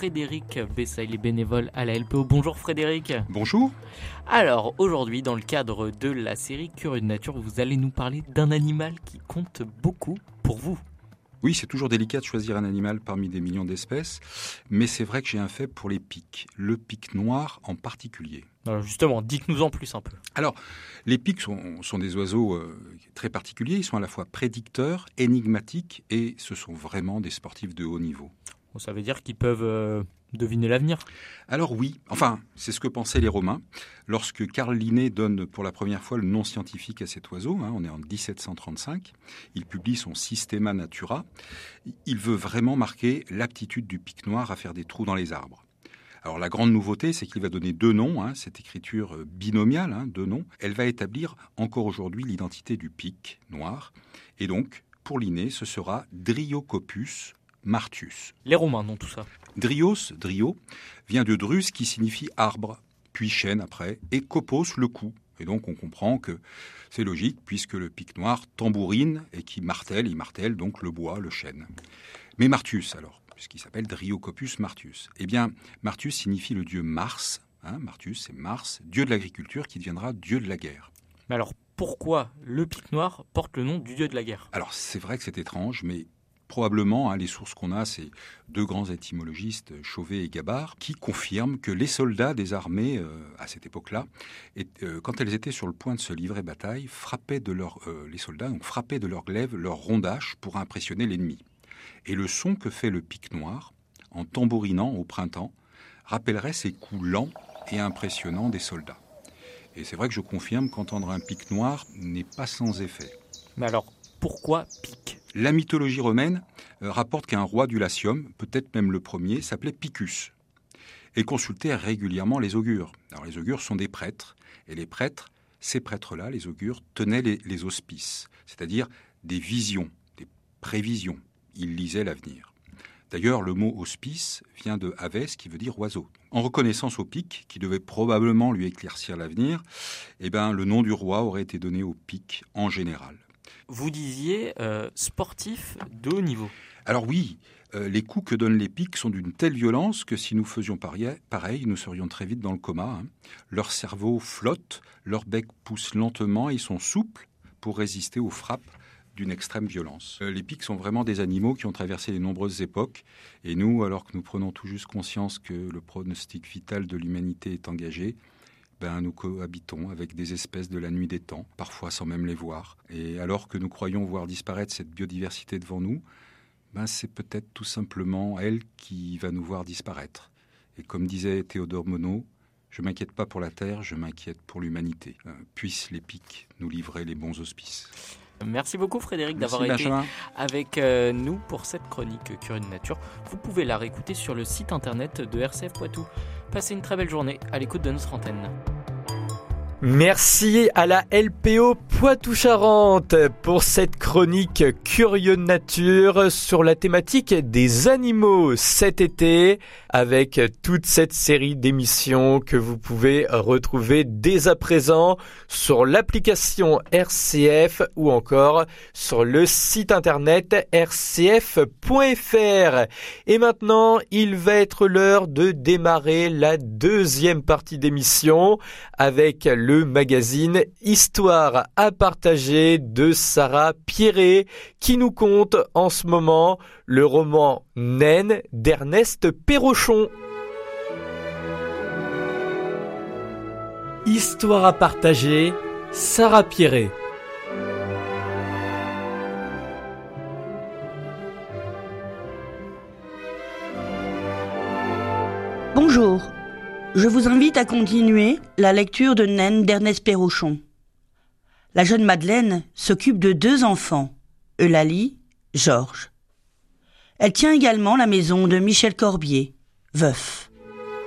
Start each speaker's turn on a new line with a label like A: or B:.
A: Frédéric Bessay, les bénévoles à la LPO. Bonjour Frédéric.
B: Bonjour.
A: Alors aujourd'hui, dans le cadre de la série Curieux de nature, vous allez nous parler d'un animal qui compte beaucoup pour vous.
B: Oui, c'est toujours délicat de choisir un animal parmi des millions d'espèces, mais c'est vrai que j'ai un faible pour les pics, le pic noir en particulier.
A: Alors justement, dites-nous en plus un peu.
B: Alors, les pics sont des oiseaux très particuliers, ils sont à la fois prédicteurs, énigmatiques, et ce sont vraiment des sportifs de haut niveau.
A: Ça veut dire qu'ils peuvent deviner l'avenir ?
B: Alors oui, enfin, c'est ce que pensaient les Romains. Lorsque Carl Linné donne pour la première fois le nom scientifique à cet oiseau, on est en 1735, il publie son Systema Natura, il veut vraiment marquer l'aptitude du pic noir à faire des trous dans les arbres. Alors la grande nouveauté, c'est qu'il va donner deux noms, cette écriture binomiale, deux noms, elle va établir encore aujourd'hui l'identité du pic noir, et donc, pour Linné, ce sera Dryocopus martius.
A: Les Romains, non, tout ça.
B: Drio, vient de drus qui signifie arbre, puis chêne après, et kopos, le cou. Et donc on comprend que c'est logique puisque le pic noir tambourine et qui il martèle donc le bois, le chêne. Mais Martius alors, puisqu'il s'appelle Dryocopus martius. Eh bien, Martius signifie le dieu Mars. Martius, c'est Mars, dieu de l'agriculture qui deviendra dieu de la guerre.
A: Mais alors pourquoi le pic noir porte le nom du dieu de la guerre ?
B: Alors c'est vrai que c'est étrange, mais probablement, les sources qu'on a, c'est deux grands étymologistes, Chauvet et Gabard, qui confirment que les soldats des armées, à cette époque-là, quand elles étaient sur le point de se livrer bataille, les soldats frappaient de leur glaive leur rondache pour impressionner l'ennemi. Et le son que fait le pic noir, en tambourinant au printemps, rappellerait ces coups lents et impressionnants des soldats. Et c'est vrai que je confirme qu'entendre un pic noir n'est pas sans effet.
A: Mais alors, pourquoi pic ?
B: La mythologie romaine rapporte qu'un roi du Latium, peut-être même le premier, s'appelait Picus et consultait régulièrement les augures. Alors les augures sont des prêtres, et ces prêtres-là, les augures, tenaient les auspices, c'est-à-dire des visions, des prévisions. Ils lisaient l'avenir. D'ailleurs, le mot auspice vient de aves, qui veut dire oiseau. En reconnaissance au pic, qui devait probablement lui éclaircir l'avenir, le nom du roi aurait été donné au pic en général.
A: Vous disiez sportif de haut niveau.
B: Alors oui, les coups que donnent les pics sont d'une telle violence que si nous faisions pareil, nous serions très vite dans le coma. Leur cerveau flotte, leur bec pousse lentement, ils sont souples pour résister aux frappes d'une extrême violence. Les pics sont vraiment des animaux qui ont traversé de nombreuses époques. Et nous, alors que nous prenons tout juste conscience que le pronostic vital de l'humanité est engagé, nous cohabitons avec des espèces de la nuit des temps, parfois sans même les voir. Et alors que nous croyons voir disparaître cette biodiversité devant nous, c'est peut-être tout simplement elle qui va nous voir disparaître. Et comme disait Théodore Monod, je ne m'inquiète pas pour la Terre, je m'inquiète pour l'humanité. Puissent les pics nous livrer les bons auspices.
A: Merci beaucoup Frédéric d'avoir été avec nous pour cette chronique Curieux de nature. Vous pouvez la réécouter sur le site internet de RCF Poitou. Passez une très belle journée à l'écoute de notre antenne.
C: Merci à la LPO Poitou-Charentes pour cette chronique Curieux de nature sur la thématique des animaux cet été, avec toute cette série d'émissions que vous pouvez retrouver dès à présent sur l'application RCF ou encore sur le site internet rcf.fr. Et maintenant, il va être l'heure de démarrer la deuxième partie d'émission avec le magazine Histoire à partager de Sarah Pierret qui nous conte en ce moment le roman Naine d'Ernest Perrochon. Histoire à partager, Sarah Pierret.
D: Bonjour. Je vous invite à continuer la lecture de Naine d'Ernest Perrochon. La jeune Madeleine s'occupe de 2 enfants, Eulalie, Georges. Elle tient également la maison de Michel Corbier, veuf.